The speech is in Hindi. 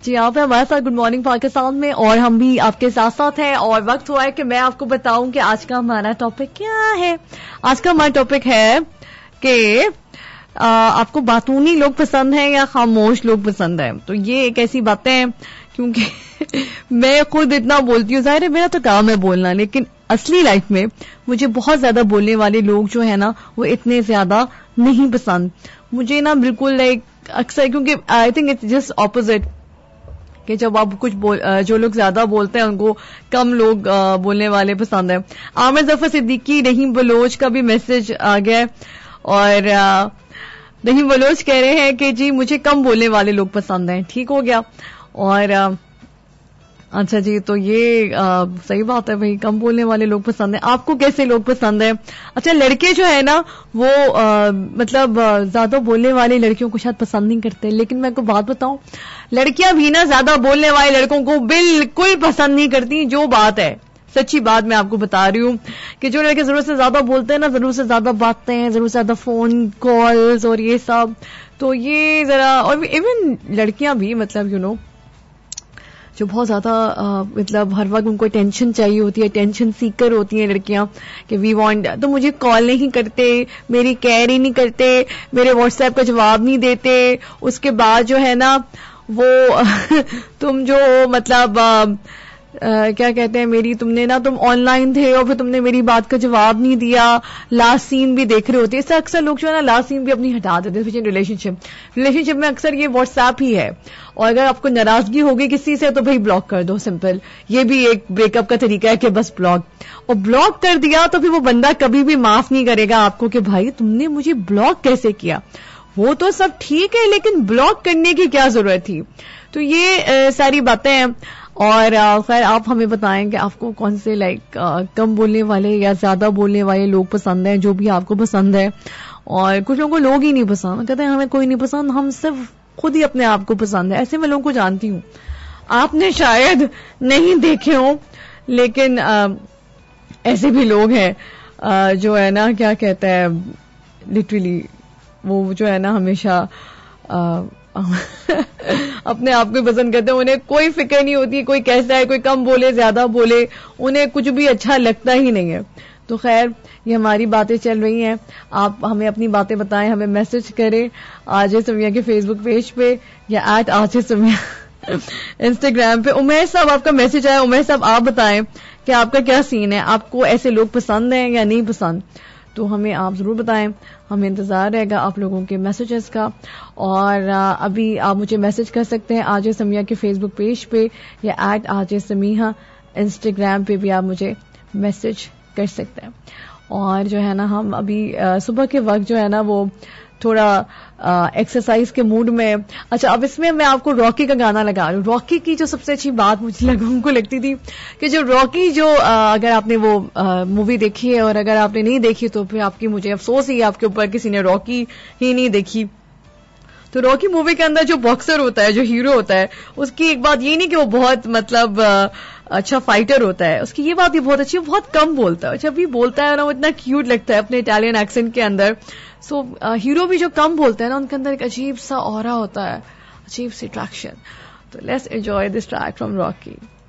जी, आप हैं हमारे साथ गुड मॉर्निंग पाकिस्तान में और हम भी आपके साथ साथ हैं और वक्त हुआ है कि मैं आपको बताऊं कि आज का हमारा टॉपिक क्या है। आज का हमारा टॉपिक है कि आपको बातूनी लोग पसंद हैं या खामोश लोग पसंद हैं। तो ये एक ऐसी बातें हैं क्योंकि मैं खुद इतना बोलती हूँ, जाहिर है मेरा तो काम है बोलना, लेकिन असली लाइफ में मुझे बहुत ज्यादा बोलने वाले लोग जो है ना वो इतने ज्यादा नहीं पसंद मुझे ना, बिल्कुल लाइक अक्सर, क्योंकि I think it's just opposite कि जब आप कुछ जो लोग ज्यादा बोलते हैं उनको कम लोग बोलने वाले पसंद है। आमिर जफर सिद्दीकी रहीम बलोच का भी मैसेज आ गया और रहीम बलोच कह रहे हैं कि जी मुझे कम बोलने वाले लोग पसंद हैं। ठीक हो गया। और अच्छा जी, तो ये सही बात है भाई, कम बोलने वाले लोग पसंद है। आपको कैसे लोग पसंद है? अच्छा, लड़के जो है ना वो मतलब ज्यादा बोलने वाले लड़कियों को शायद पसंद नहीं करते, लेकिन मैं आपको बात बताऊं, लड़कियां भी ना ज्यादा बोलने वाले लड़कों को बिल्कुल पसंद नहीं करती। जो बात है, सच्ची बात मैं आपको बता रही हूं कि जो लड़के जरूरत से ज्यादा बोलते हैं ना, जरूरत से ज्यादा बातें, जरूरत से ज्यादा फोन कॉल्स और ये सब, तो ये जरा, और इवन लड़कियां भी मतलब यू नो जो बहुत ज्यादा मतलब हर वक्त उनको टेंशन चाहिए होती है, टेंशन सीकर होती हैं लड़कियां कि वी वांट, तो मुझे कॉल नहीं करते, मेरी केयर ही नहीं करते, मेरे व्हाट्सएप का जवाब नहीं देते, उसके बाद जो है ना वो तुम जो मतलब क्या कहते हैं, मेरी तुमने ना, तुम ऑनलाइन थे और फिर तुमने मेरी बात का जवाब नहीं दिया, लास्ट सीन भी देख रहे होते हैं। इससे अक्सर लोग जो है ना लास्ट सीन भी अपनी हटा देते हैं। रिलेशनशिप में अक्सर ये व्हाट्सएप ही है, और अगर आपको नाराजगी होगी किसी से तो भाई ब्लॉक कर दो, सिंपल। ये भी एक ब्रेकअप का तरीका है कि बस ब्लॉक, और ब्लॉक कर दिया तो फिर वो बंदा कभी भी माफ नहीं करेगा आपको कि भाई तुमने मुझे ब्लॉक कैसे किया। वो तो सब ठीक है लेकिन ब्लॉक करने की क्या जरूरत थी। तो ये सारी बातें हैं। और खैर आप हमें बताएं कि आपको कौन से लाइक कम बोलने वाले या ज्यादा बोलने वाले लोग पसंद हैं, जो भी आपको पसंद है। और कुछ लोगों को लोग ही नहीं पसंद, कहते हैं हमें कोई नहीं पसंद, हम सिर्फ खुद ही अपने आप को पसंद है। ऐसे मैं लोगों को जानती हूं, आपने शायद नहीं देखे हो, लेकिन ऐसे भी लोग हैं जो है ना, क्या कहते हैं, लिटरली वो जो है ना हमेशा अपने आप को पसंद करते हैं। उन्हें कोई फिक्र नहीं होती कोई कैसा है, कोई कम बोले ज्यादा बोले, उन्हें कुछ भी अच्छा लगता ही नहीं है। तो खैर ये हमारी बातें चल रही हैं, आप हमें अपनी बातें बताएं, हमें मैसेज करें आरजे समिया के फेसबुक पेज पे या @आरजे समिया इंस्टाग्राम पे। उमेर साहब आपका मैसेज आया, उमेर साहब आप बताएं कि आपका क्या सीन है, आपको ऐसे लोग पसंद हैं या नहीं पसंद, तो हमें आप जरूर बताएं। हमें इंतजार रहेगा आप लोगों के मैसेजेस का। और अभी आप मुझे मैसेज कर सकते हैं आरजे समिया के फेसबुक पेज पे या @आरजे समिया इंस्टाग्राम पे भी आप मुझे मैसेज कर सकते हैं। और जो है ना हम अभी सुबह के वक्त जो है ना वो थोड़ा एक्सरसाइज के मूड में। अच्छा, अब इसमें मैं आपको रॉकी का गाना लगा रही हूँ। रॉकी की जो सबसे अच्छी बात मुझे लोगों को लगती थी कि जो रॉकी जो अगर आपने वो मूवी देखी है, और अगर आपने नहीं देखी तो फिर आपकी मुझे अफसोस ही है आपके ऊपर, किसी ने रॉकी ही नहीं देखी। तो रॉकी मूवी के अंदर जो बॉक्सर होता है, जो हीरो होता है, उसकी एक बात ये नहीं कि वो बहुत मतलब अच्छा फाइटर होता है, उसकी ये बात भी बहुत अच्छी है, बहुत कम बोलता है। जब भी बोलता है ना वो इतना क्यूट लगता है अपने इटालियन एक्सेंट के अंदर। सो हीरो भी जो कम बोलते हैं ना, उनके अंदर एक अजीब सा ऑरा होता है, अजीब सी अट्रैक्शन। तो let's enjoy this track from Rocky.